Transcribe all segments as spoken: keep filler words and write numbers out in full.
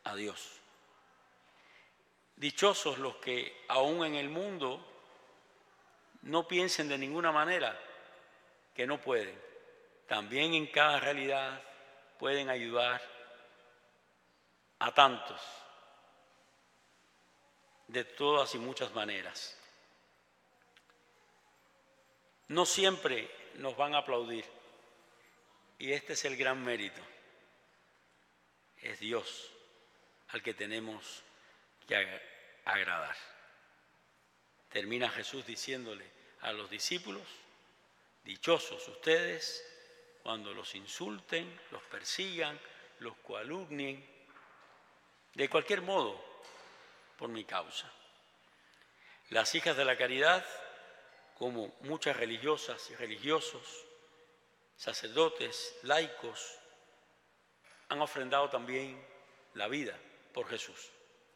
a Dios. Dichosos los que aún en el mundo no piensen de ninguna manera que no pueden. También en cada realidad pueden ayudar a tantos de todas y muchas maneras. No siempre nos van a aplaudir y este es el gran mérito. Es Dios al que tenemos que agradar. Termina Jesús diciéndole a los discípulos: dichosos ustedes cuando los insulten, los persigan, los calumnien, de cualquier modo, por mi causa. Las hijas de la caridad, como muchas religiosas y religiosos, sacerdotes, laicos, han ofrendado también la vida por Jesús.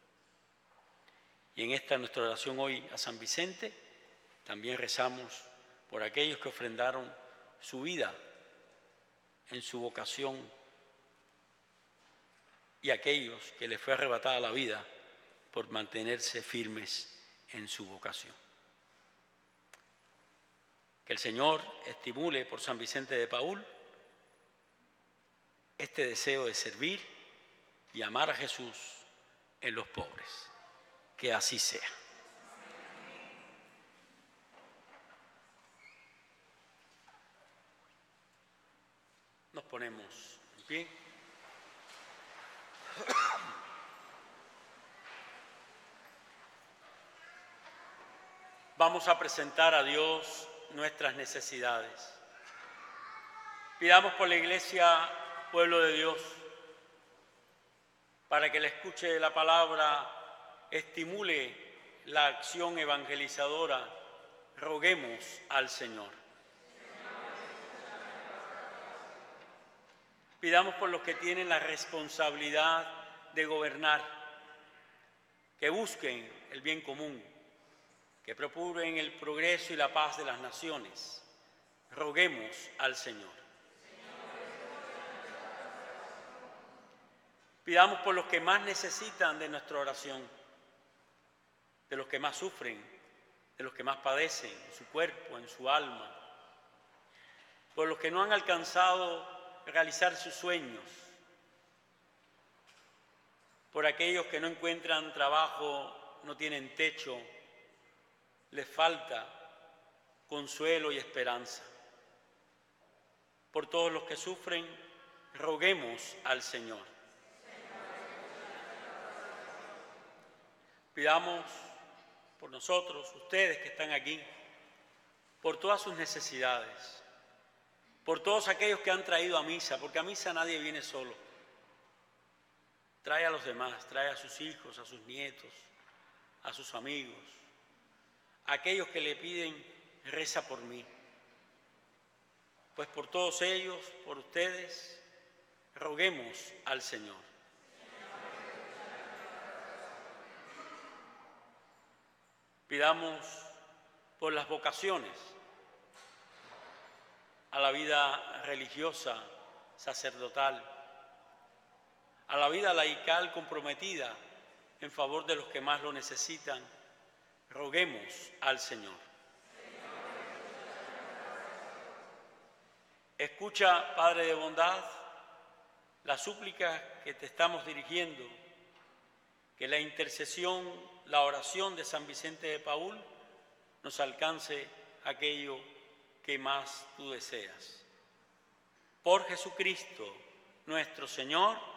Y en esta nuestra oración hoy a San Vicente, también rezamos por aquellos que ofrendaron su vida en su vocación y aquellos que les fue arrebatada la vida por mantenerse firmes en su vocación. Que el Señor estimule por San Vicente de Paúl este deseo de servir y amar a Jesús en los pobres. Que así sea. Nos ponemos en pie. Vamos a presentar a Dios nuestras necesidades. Pidamos por la Iglesia, pueblo de Dios, para que la escuche de la palabra estimule la acción evangelizadora. Roguemos al Señor. Pidamos por los que tienen la responsabilidad de gobernar, que busquen el bien común, que procuren el progreso y la paz de las naciones. Roguemos al Señor. Pidamos por los que más necesitan de nuestra oración, de los que más sufren, de los que más padecen en su cuerpo, en su alma, por los que no han alcanzado realizar sus sueños, por aquellos que no encuentran trabajo, no tienen techo, les falta consuelo y esperanza. Por todos los que sufren, roguemos al Señor. Pidamos por nosotros, ustedes que están aquí, por todas sus necesidades, por todos aquellos que han traído a misa, porque a misa nadie viene solo. Trae a los demás, trae a sus hijos, a sus nietos, a sus amigos, a aquellos que le piden, reza por mí. Pues por todos ellos, por ustedes, roguemos al Señor. Pidamos por las vocaciones a la vida religiosa, sacerdotal, a la vida laical comprometida en favor de los que más lo necesitan. Roguemos al Señor. Escucha, Padre de bondad, la súplica que te estamos dirigiendo, que la intercesión, la oración de San Vicente de Paúl nos alcance aquello que más tú deseas. Por Jesucristo, nuestro Señor.